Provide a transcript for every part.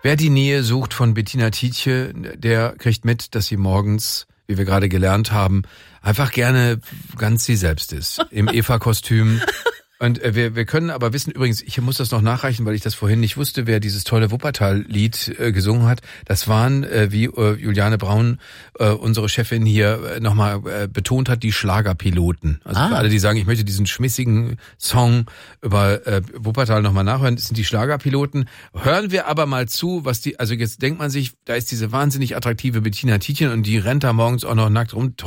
Wer die Nähe sucht von Bettina Tietje, der kriegt mit, dass sie morgens, wie wir gerade gelernt haben, einfach gerne ganz sie selbst ist. Im Eva-Kostüm. Und wir können aber wissen, übrigens, ich muss das noch nachreichen, weil ich das vorhin nicht wusste, wer dieses tolle Wuppertal-Lied gesungen hat. Das waren, wie Juliane Braun, unsere Chefin hier nochmal betont hat, die Schlagerpiloten. Also für alle, die sagen, ich möchte diesen schmissigen Song über Wuppertal nochmal nachhören, das sind die Schlagerpiloten. Hören wir aber mal zu, was die, also jetzt denkt man sich, da ist diese wahnsinnig attraktive Bettina Tietjen und die rennt da morgens auch noch nackt rum.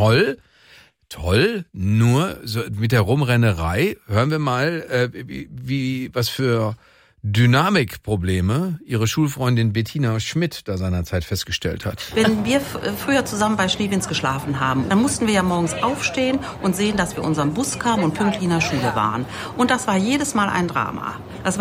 Toll, nur so mit der Rumrennerei hören wir mal, was für Dynamikprobleme ihre Schulfreundin Bettina Schmidt da seinerzeit festgestellt hat. Wenn wir früher zusammen bei Schliewins geschlafen haben, dann mussten wir ja morgens aufstehen und sehen, dass wir unserem Bus kamen und pünktlich in der Schule waren. Und das war jedes Mal ein Drama.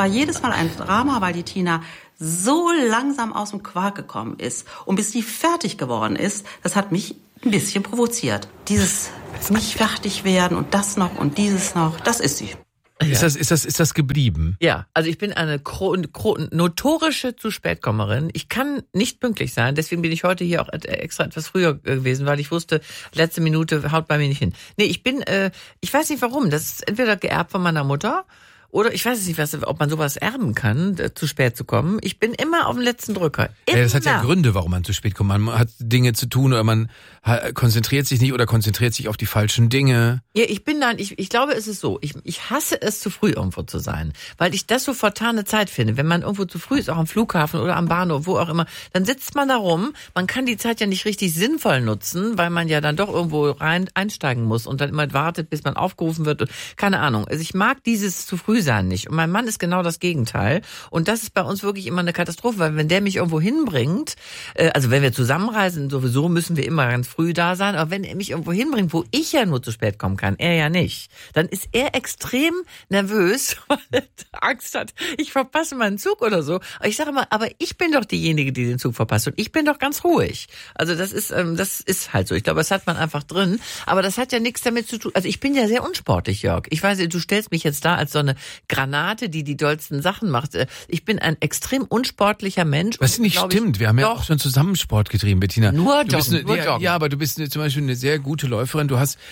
Weil die Tina so langsam aus dem Quark gekommen ist. Und bis die fertig geworden ist, das hat mich ein bisschen provoziert. Dieses nicht fertig werden und das noch und dieses noch, das ist sie. Ja. Ist das geblieben? Ja, also ich bin eine notorische Zu-Spät-Kommerin. Ich kann nicht pünktlich sein, deswegen bin ich heute hier auch extra etwas früher gewesen, weil ich wusste, letzte Minute haut bei mir nicht hin. Nee, ich weiß nicht warum, das ist entweder geerbt von meiner Mutter oder ich weiß nicht, ob man sowas erben kann, zu spät zu kommen. Ich bin immer auf dem letzten Drücker. Immer. Ja, das hat ja Gründe, warum man zu spät kommt. Man hat Dinge zu tun oder man konzentriert sich nicht oder konzentriert sich auf die falschen Dinge. Ja, ich glaube, es ist so. Ich hasse es, zu früh irgendwo zu sein, weil ich das so vertane Zeit finde. Wenn man irgendwo zu früh ist, auch am Flughafen oder am Bahnhof, wo auch immer, dann sitzt man da rum. Man kann die Zeit ja nicht richtig sinnvoll nutzen, weil man ja dann doch irgendwo einsteigen muss und dann immer wartet, bis man aufgerufen wird. Keine Ahnung. Also ich mag dieses zu früh sein nicht. Und mein Mann ist genau das Gegenteil. Und das ist bei uns wirklich immer eine Katastrophe, weil wenn der mich irgendwo hinbringt, also wenn wir zusammenreisen, sowieso müssen wir immer ganz früh da sein, aber wenn er mich irgendwo hinbringt, wo ich ja nur zu spät kommen kann, er ja nicht, dann ist er extrem nervös, weil er Angst hat, ich verpasse meinen Zug oder so. Aber ich sage immer, aber ich bin doch diejenige, die den Zug verpasst und ich bin doch ganz ruhig. Also das ist halt so. Ich glaube, das hat man einfach drin. Aber das hat ja nichts damit zu tun. Also ich bin ja sehr unsportlich, Jörg. Ich weiß, du stellst mich jetzt da als so eine Granate, die dollsten Sachen macht. Ich bin ein extrem unsportlicher Mensch. Was nicht stimmt. Wir haben ja auch schon zusammen Sport getrieben, Bettina. Nur Joggen. Ja, aber du bist zum Beispiel eine sehr gute Läuferin. Du hast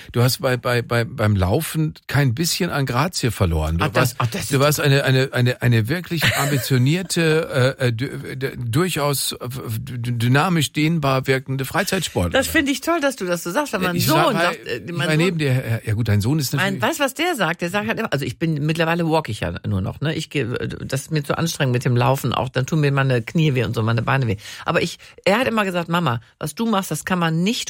beim Laufen kein bisschen an Grazie verloren. Du warst eine wirklich ambitionierte, durchaus dynamisch dehnbar wirkende Freizeitsportlerin. Das finde ich toll, dass du das so sagst. Weil mein Sohn sagt, neben dir, ja gut, dein Sohn ist natürlich. Weißt du, was der sagt? Der sagt halt immer, also mittlerweile walk ich ja nur noch, ne? Das ist mir zu anstrengend mit dem Laufen auch, dann tun mir meine Knie weh und so, meine Beine weh. Aber er hat immer gesagt, Mama, was du machst, das kann man nicht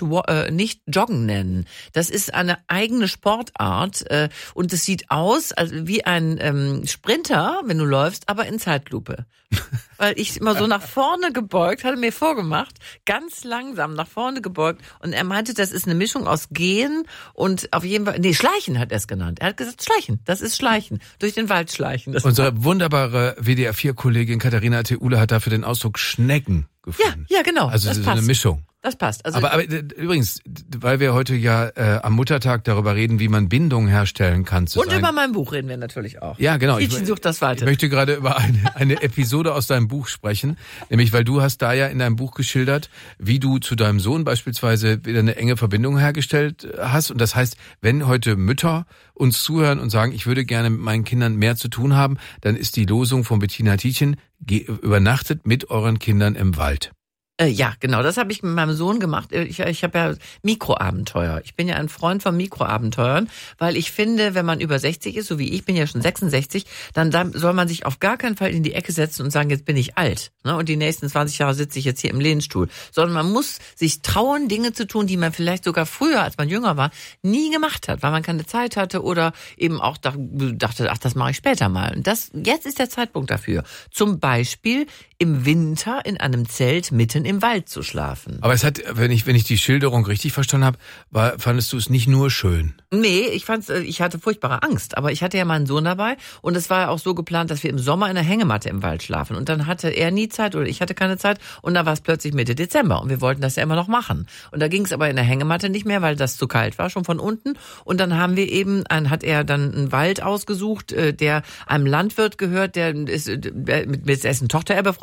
Joggen nennen. Das ist eine eigene Sportart und es sieht aus wie ein Sprinter, wenn du läufst, aber in Zeitlupe. Weil ich immer so nach vorne gebeugt, hatte mir vorgemacht, ganz langsam nach vorne gebeugt und er meinte, das ist eine Mischung aus Gehen und auf jeden Fall, Schleichen hat er es genannt. Er hat gesagt, Schleichen, das ist Schleichen, durch den Wald schleichen. Unsere wunderbare WDR4-Kollegin Katharina Theule hat dafür den Ausdruck Schnecken gefunden. Ja, genau. Also das ist eine Mischung. Das passt. Also aber übrigens, weil wir heute ja am Muttertag darüber reden, wie man Bindung herstellen kann. Und über mein Buch reden wir natürlich auch. Ja, genau. Tietjen sucht das weiter. Ich möchte gerade über eine Episode aus deinem Buch sprechen. Nämlich, weil du hast da ja in deinem Buch geschildert, wie du zu deinem Sohn beispielsweise wieder eine enge Verbindung hergestellt hast. Und das heißt, wenn heute Mütter uns zuhören und sagen, ich würde gerne mit meinen Kindern mehr zu tun haben, dann ist die Losung von Bettina Tietjen, übernachtet mit euren Kindern im Wald. Ja, genau, das habe ich mit meinem Sohn gemacht. Ich habe ja Mikroabenteuer. Ich bin ja ein Freund von Mikroabenteuern, weil ich finde, wenn man über 60 ist, so wie ich bin ja schon 66, dann soll man sich auf gar keinen Fall in die Ecke setzen und sagen, jetzt bin ich alt, ne? Und die nächsten 20 Jahre sitze ich jetzt hier im Lehnstuhl. Sondern man muss sich trauen, Dinge zu tun, die man vielleicht sogar früher, als man jünger war, nie gemacht hat, weil man keine Zeit hatte oder eben auch dachte, ach, das mache ich später mal. Und jetzt ist der Zeitpunkt dafür. Zum Beispiel im Winter in einem Zelt mitten im Wald zu schlafen. Aber es hat, wenn ich die Schilderung richtig verstanden habe, fandest du es nicht nur schön? Nee, ich hatte furchtbare Angst, aber ich hatte ja meinen Sohn dabei und es war ja auch so geplant, dass wir im Sommer in der Hängematte im Wald schlafen und dann hatte er nie Zeit oder ich hatte keine Zeit und dann war es plötzlich Mitte Dezember und wir wollten das ja immer noch machen. Und da ging es aber in der Hängematte nicht mehr, weil das zu kalt war, schon von unten und dann haben wir hat er dann einen Wald ausgesucht, der einem Landwirt gehört, der ist mit dessen Tochter er befreundet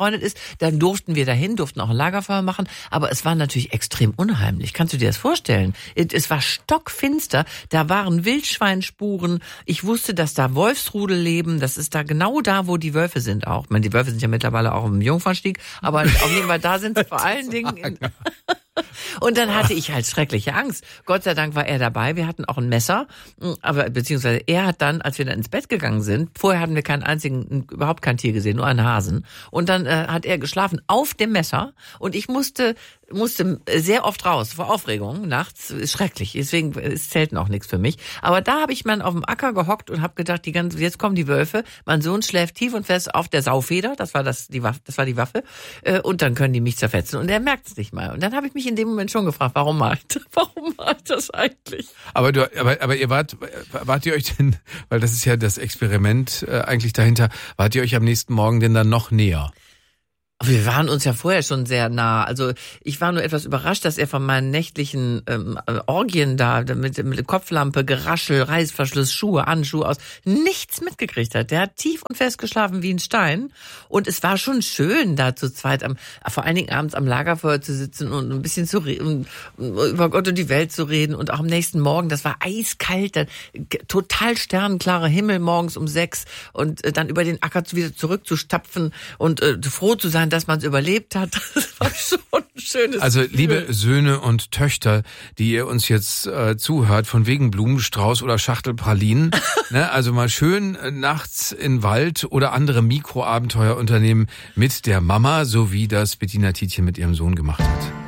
befreundet ist. Dann durften wir dahin, durften auch ein Lagerfeuer machen. Aber es war natürlich extrem unheimlich. Kannst du dir das vorstellen? Es war stockfinster. Da waren Wildschweinspuren. Ich wusste, dass da Wolfsrudel leben. Das ist da genau da, wo die Wölfe sind auch. Ich meine, die Wölfe sind ja mittlerweile auch im Jungfernstieg. Aber auf jeden Fall, da sind sie vor allen Dingen. Und dann hatte ich halt schreckliche Angst. Gott sei Dank war er dabei. Wir hatten auch ein Messer, aber beziehungsweise er hat dann, als wir dann ins Bett gegangen sind, vorher hatten wir überhaupt kein Tier gesehen, nur einen Hasen. Und dann hat er geschlafen auf dem Messer und ich musste sehr oft raus vor Aufregung nachts. Ist schrecklich, deswegen ist Zelten auch nichts für mich. Aber da habe ich mal auf dem Acker gehockt und habe gedacht, jetzt kommen die Wölfe. Mein Sohn schläft tief und fest auf der Saufeder, das war die Waffe. Und dann können die mich zerfetzen und er merkt es nicht mal. Und dann habe ich mich in dem Moment schon gefragt, warum mache ich das eigentlich? Aber ihr wart ihr euch denn, weil das ist ja das Experiment eigentlich dahinter, wart ihr euch am nächsten Morgen denn dann noch näher? Wir waren uns ja vorher schon sehr nah. Also ich war nur etwas überrascht, dass er von meinen nächtlichen Orgien da mit Kopflampe, Geraschel, Reißverschluss, Schuhe, Handschuhe aus nichts mitgekriegt hat. Der hat tief und fest geschlafen wie ein Stein. Und es war schon schön, da zu zweit vor allen Dingen abends am Lagerfeuer zu sitzen und ein bisschen zu reden, über Gott und die Welt zu reden. Und auch am nächsten Morgen, das war eiskalt, dann total sternenklarer Himmel morgens um 6 und dann über den Acker wieder zurückzustapfen und froh zu sein, dass man es überlebt hat. Das war schon ein schönes Also Gefühl. liebe Söhne und Töchter, die ihr uns jetzt zuhört, von wegen Blumenstrauß oder Schachtel Pralinen, ne, also mal schön nachts in Wald oder andere Mikroabenteuer unternehmen mit der Mama, so wie das Bettina Tietjen mit ihrem Sohn gemacht hat.